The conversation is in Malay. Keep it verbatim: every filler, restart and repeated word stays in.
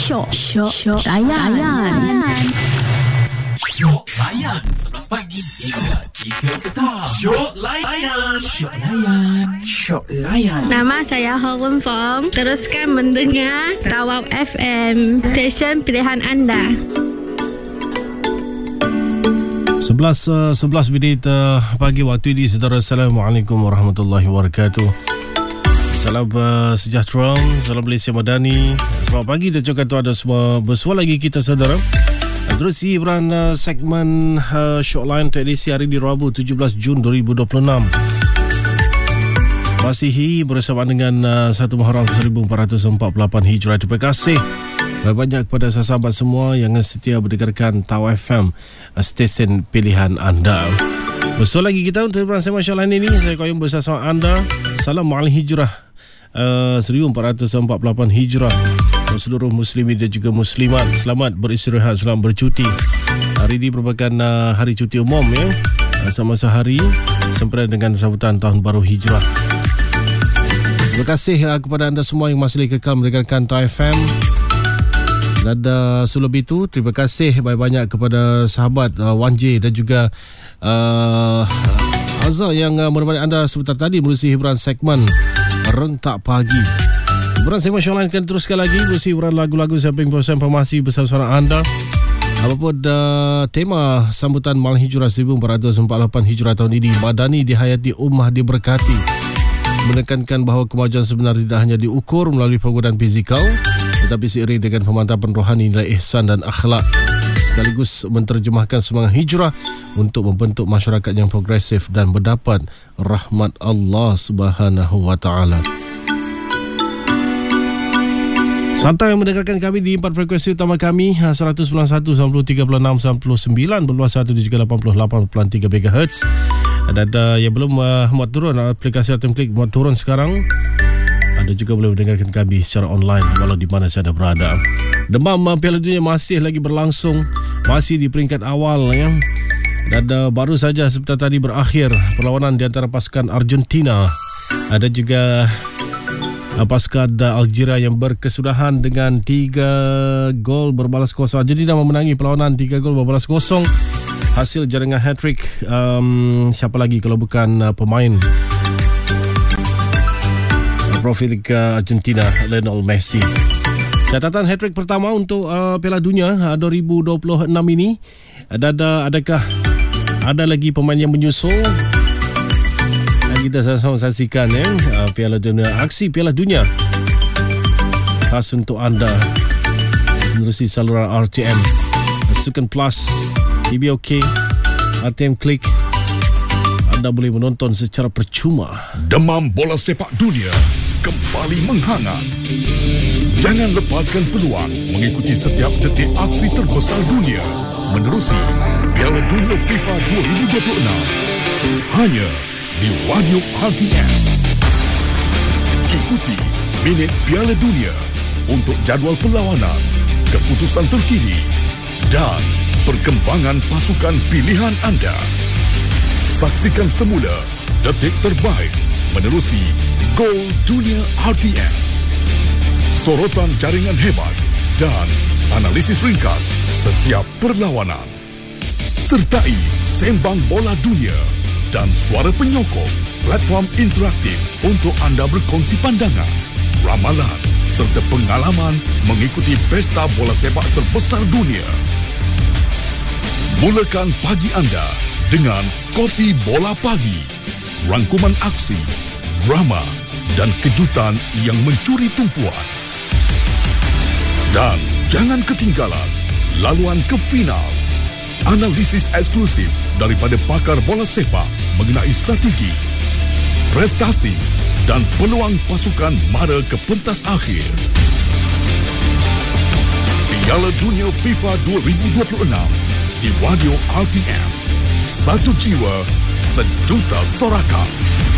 Syok Syok Layan Syok Layan sebelas pagi hingga tiga petang. Syok Layan Syok Layan Syok Layan. Nama saya Horun Fong. Teruskan mendengar Tawau F M, stesen pilihan anda. Sebelas uh, sebelas minit uh, pagi waktu ini, saudara. Assalamualaikum warahmatullahi wabarakatuh. Salam uh, sejahtera, salam Malaysia Madani. Selamat pagi dan juga anda semua. Bersua lagi kita, saudara. Terusi beran uh, segmen uh, Syok Layan edisi hari di Rabu tujuh belas Jun dua ribu dua puluh enam. Masihi bersama dengan uh, satu Muharram seribu empat ratus empat puluh lapan Hijrah. Terima kasih banyak kepada sahabat semua yang setia mendengarkan Tawau F M, uh, stesen pilihan anda. Bersua lagi kita untuk beran segmen Syok Layan ini. Saya koyong bersama anda. Salam Ma'al Hijrah uh, seribu empat ratus empat puluh lapan Hijrah. Seluruh muslimin dan juga muslimat, selamat beristirahat, selamat bercuti. Hari ini merupakan uh, hari cuti umum, ya, uh, semasa hari sempena dengan sambutan tahun baru Hijrah. Terima kasih uh, kepada anda semua yang masih kekal mendengarkan Tawau F M. Dan uh, selebih itu, terima kasih banyak-banyak kepada sahabat uh, Wan J dan juga uh, Azhar yang uh, menemani anda sebentar tadi melalui hiburan segmen Rentak Pagi. Hiburan segmen Syok Layan akan teruskan lagi bersih hiburan lagu-lagu samping informasi bersama-sama anda. Apapun uh, tema sambutan Malam Hijrah seribu empat ratus empat puluh lapan Hijrah tahun ini, Madani dihayati, ummah diberkati, menekankan bahawa kemajuan sebenarnya tidak hanya diukur melalui penggunaan fizikal, tetapi seiring dengan pemantapan rohani, nilai ihsan dan akhlak, sekaligus menterjemahkan semangat hijrah untuk membentuk masyarakat yang progresif dan mendapat rahmat Allah Subhanahu wa taala. Santai yang mendengarkan kami di empat frekuensi utama kami, seratus sembilan puluh satu, sembilan puluh, tiga puluh enam, sembilan puluh sembilan, dua puluh satu dan juga lapan puluh lapan perpuluhan tiga megahertz. Dan uh, yang belum uh, muat turun aplikasi Atom Klik, muat turun sekarang. Anda juga boleh mendengarkan kami secara online walau di mana saya berada. Demam uh, Piala Dunia masih lagi berlangsung, masih di peringkat awal, ya. Dan uh, baru saja sebentar tadi berakhir perlawanan di antara pasukan Argentina. Ada juga pasukan Algeria yang berkesudahan dengan tiga gol berbalas kosong. Argentina memenangi perlawanan tiga gol berbalas kosong. Hasil jaringan hat-trick um, siapa lagi kalau bukan uh, pemain profil uh, Argentina, Lionel Messi. Catatan hat-trick pertama untuk uh, Piala Dunia uh, dua ribu dua puluh enam ini. Dan uh, adakah ada lagi pemain yang menyusul? Kita sama-sama saksikan, ya, uh, Piala Dunia, aksi Piala Dunia khas untuk anda melalui saluran R T M, Sukan Plus, T B O K, R T M Klik. Anda boleh menonton secara percuma. Demam bola sepak dunia kembali menghangat. Jangan lepaskan peluang mengikuti setiap detik aksi terbesar dunia menerusi Piala Dunia FIFA dua ribu dua puluh enam hanya di Radio R T M. Ikuti minit Piala Dunia untuk jadual perlawanan, keputusan terkini dan perkembangan pasukan pilihan anda. Saksikan semula detik terbaik menerusi Gol Dunia R T M. Sorotan jaringan hebat dan analisis ringkas setiap perlawanan. Sertai sembang bola dunia dan suara penyokong, platform interaktif untuk anda berkongsi pandangan, ramalan serta pengalaman mengikuti pesta bola sepak terbesar dunia. Mulakan pagi anda dengan Kopi Bola Pagi. Rangkuman aksi, drama dan kejutan yang mencuri tumpuan. Dan jangan ketinggalan laluan ke final. Analisis eksklusif daripada pakar bola sepak mengenai strategi, prestasi dan peluang pasukan mara ke pentas akhir. Piala Dunia FIFA dua ribu dua puluh enam di Radio R T M. Satu jiwa, sejuta sorakan.